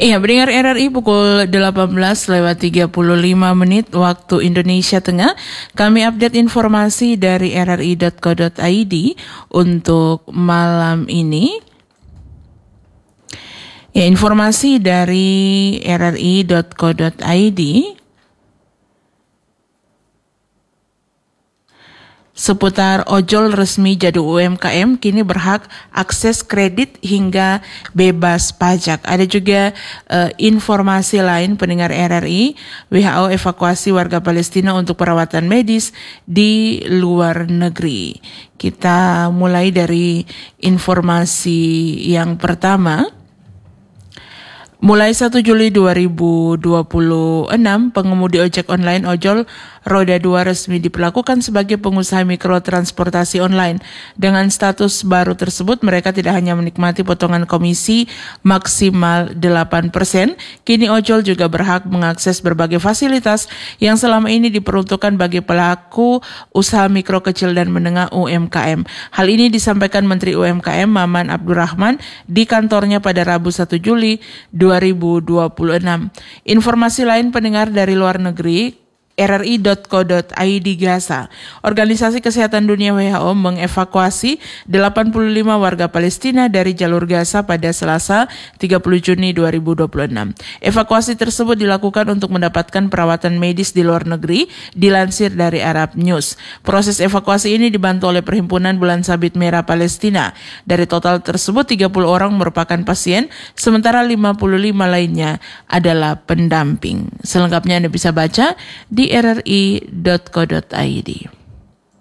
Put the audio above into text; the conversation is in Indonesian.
Iya, pendengar RRI pukul 18:35 waktu Indonesia Tengah. Kami update informasi dari rri.co.id untuk malam ini. Ya, informasi dari rri.co.id seputar ojol resmi Jadu UMKM kini berhak akses kredit hingga bebas pajak. Ada juga informasi lain pendengar RRI, WHO evakuasi warga Palestina untuk perawatan medis di luar negeri. Kita mulai dari informasi yang pertama. Mulai 1 Juli 2026, pengemudi ojek online ojol roda 2 resmi diperlakukan sebagai pengusaha mikro transportasi online. Dengan status baru tersebut, mereka tidak hanya menikmati potongan komisi maksimal 8%, kini ojol juga berhak mengakses berbagai fasilitas yang selama ini diperuntukkan bagi pelaku usaha mikro kecil dan menengah UMKM. Hal ini disampaikan Menteri UMKM Maman Abdurrahman di kantornya pada Rabu 1 Juli 2026. Informasi lain pendengar dari luar negeri, rri.co.id Gaza. Organisasi Kesehatan Dunia WHO mengevakuasi 85 warga Palestina dari jalur Gaza pada Selasa 30 Juni 2026. Evakuasi tersebut dilakukan untuk mendapatkan perawatan medis di luar negeri, dilansir dari Arab News. Proses evakuasi ini dibantu oleh Perhimpunan Bulan Sabit Merah Palestina. Dari total tersebut 30 orang merupakan pasien, sementara 55 lainnya adalah pendamping. Selengkapnya Anda bisa baca di rri.co.id.